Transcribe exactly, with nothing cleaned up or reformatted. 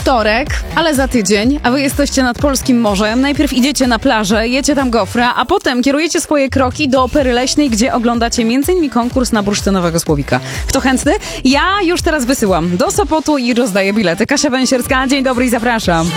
wtorek, ale za tydzień, a wy jesteście nad polskim morzem. Najpierw idziecie na plażę, jecie tam gofra, a potem kierujecie swoje kroki do Opery Leśnej, gdzie oglądacie między innymi konkurs na bursztynowego słowika. Kto chętny? Ja już teraz wysyłam do Sopotu i rozdaję bilety. Kasia Węsierska, dzień dobry i zapraszam.